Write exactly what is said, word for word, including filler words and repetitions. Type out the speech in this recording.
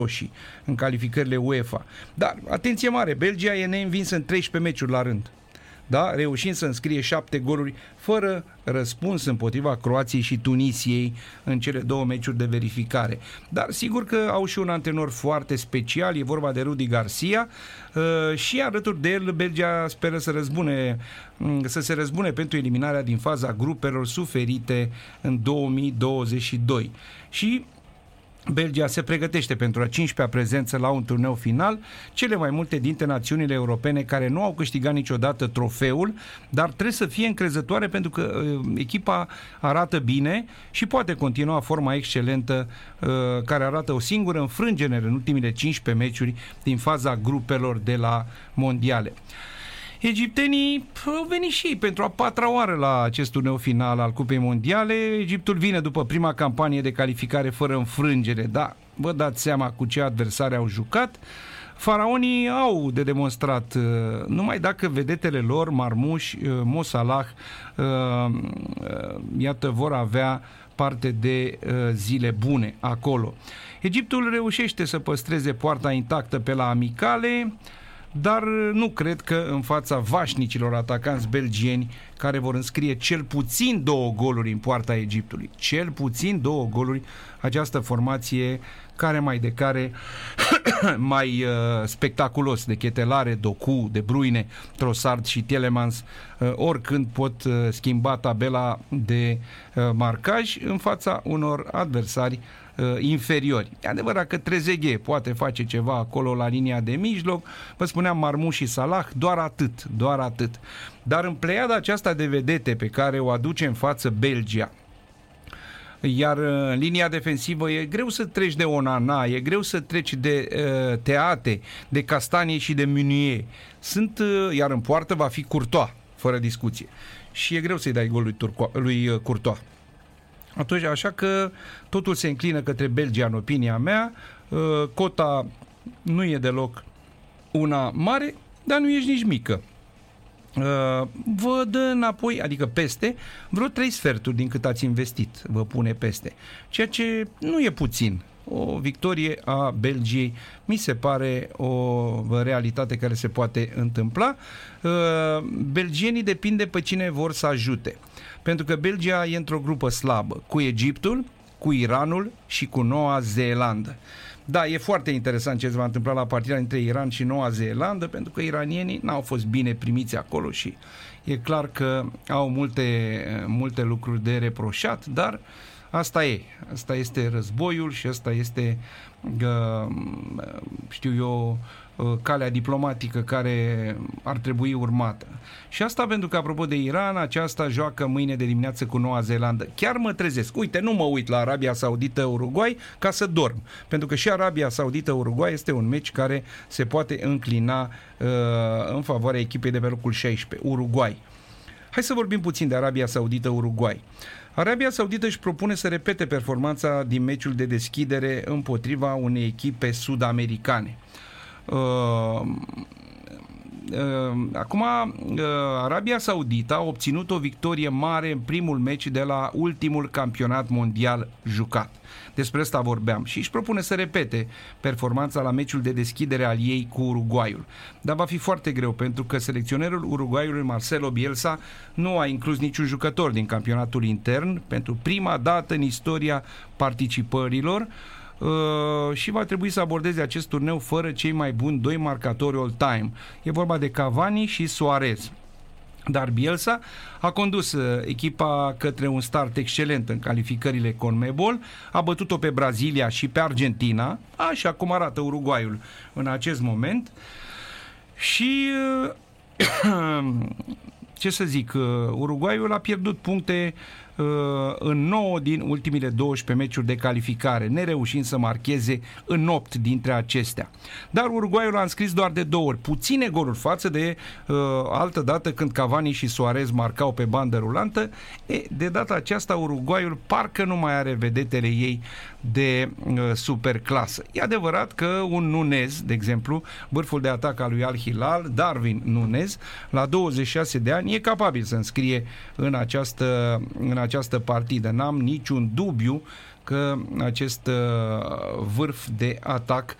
roșii în calificările UEFA. Dar, atenție mare, Belgia e neînvinsă în treisprezece meciuri la rând. Da? Reușind să înscrie șapte goluri fără răspuns împotriva Croației și Tunisiei în cele două meciuri de verificare. Dar sigur că au și un antrenor foarte special, e vorba de Rudi Garcia, și alături de el Belgia speră să răzbune, să se răzbune pentru eliminarea din faza grupelor suferite în două mii douăzeci și doi. Și Belgia se pregătește pentru a cincizecea prezență la un turneu final, cele mai multe dintre națiunile europene care nu au câștigat niciodată trofeul, dar trebuie să fie încrezătoare pentru că uh, echipa arată bine și poate continua forma excelentă uh, care arată o singură înfrângere în ultimile cincisprezece meciuri din faza grupelor de la mondiale. Egiptenii au venit și ei pentru a patra oară la acest turneu final al Cupei Mondiale. Egiptul vine după prima campanie de calificare fără înfrângere, da, vă dați seama cu ce adversari au jucat. Faraonii au de demonstrat, numai dacă vedetele lor, Marmuș, Mo Salah, iată, vor avea parte de zile bune acolo. Egiptul reușește să păstreze poarta intactă pe la amicale, dar nu cred că în fața vașnicilor atacanți belgieni care vor înscrie cel puțin două goluri în poarta Egiptului. Cel puțin două goluri, această formație care mai de care mai uh, spectaculos de Chetelare, Doku, De Bruyne, Trossard și Tielemans uh, oricând pot uh, schimba tabela de uh, marcaj în fața unor adversari inferiori. E adevărat că Trezeguet poate face ceva acolo la linia de mijloc, vă spuneam Marmuș și Salah, doar atât, doar atât. Dar în pleiada aceasta de vedete pe care o aduce în față Belgia, iar în linia defensivă e greu să treci de Onana, e greu să treci de uh, Teate, de Castanie și de Meunier. Sunt, uh, iar în poartă va fi Courtois, fără discuție. Și e greu să-i dai gol lui, Turco- lui uh, Courtois. Atunci, așa că totul se înclină către Belgia, în opinia mea. Cota nu e deloc una mare, dar nu ești nici mică. Vă dă înapoi, adică peste, vreo trei sferturi din cât ați investit, vă pune peste. Ceea ce nu e puțin. O victorie a Belgiei mi se pare o realitate care se poate întâmpla. Belgienii depinde pe cine vor să ajute. Pentru că Belgia e într-o grupă slabă, cu Egiptul, cu Iranul și cu Noua Zeelandă. Da, e foarte interesant ce se va întâmpla la partida între Iran și Noua Zeelandă, pentru că iranienii n-au fost bine primiți acolo și e clar că au multe, multe lucruri de reproșat, dar asta e. Asta este războiul și asta este, știu eu, calea diplomatică care ar trebui urmată. Și asta pentru că, apropo de Iran, aceasta joacă mâine de dimineață cu Noua Zeelandă. Chiar mă trezesc. Uite, nu mă uit la Arabia Saudită-Uruguay ca să dorm. Pentru că și Arabia Saudită-Uruguay este un meci care se poate înclina uh, în favoarea echipei de pe locul șaisprezece, Uruguay. Hai să vorbim puțin de Arabia Saudită-Uruguay. Arabia Saudită își propune să repete performanța din meciul de deschidere împotriva unei echipe sud-americane. Uh, uh, acum uh, Arabia Saudită a obținut o victorie mare în primul meci de la ultimul campionat mondial jucat. Despre asta vorbeam și își propune să repete performanța la meciul de deschidere al ei cu Uruguayul. Dar va fi foarte greu pentru că selecționerul Uruguayului Marcelo Bielsa nu a inclus niciun jucător din campionatul intern pentru prima dată în istoria participărilor. Uh, și va trebui să abordeze acest turneu fără cei mai buni doi marcatori all-time. E vorba de Cavani și Suarez. Dar Bielsa a condus uh, echipa către un start excelent în calificările CONMEBOL, a bătut-o pe Brazilia și pe Argentina, așa cum arată Uruguayul în acest moment. Și uh, ce să zic, uh, Uruguayul a pierdut puncte în nouă din ultimile douăsprezece meciuri de calificare, nereușind să marcheze în opt dintre acestea. Dar Uruguayul a înscris doar de două ori, puține goluri față de uh, altă dată când Cavani și Suarez marcau pe bandă rulantă. E, de data aceasta Uruguayul parcă nu mai are vedetele ei de uh, superclasă. E adevărat că un Nunez, de exemplu, vârful de atac al lui Al Hilal, Darwin Nunez, la douăzeci și șase de ani, e capabil să înscrie în această, în această partidă. N-am niciun dubiu că acest vârf de atac